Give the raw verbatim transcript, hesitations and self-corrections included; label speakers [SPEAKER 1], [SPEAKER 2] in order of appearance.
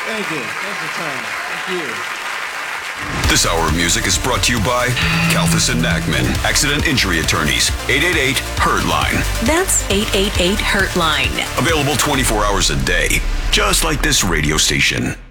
[SPEAKER 1] Thank you. Thanks for time. Thank you.
[SPEAKER 2] This hour of music is brought to you by Kalfas and Nachman, Accident Injury Attorneys, eight eight eight, hurt line.
[SPEAKER 3] That's eight eight eight, hurt line.
[SPEAKER 2] Available twenty-four hours a day, just like this radio station.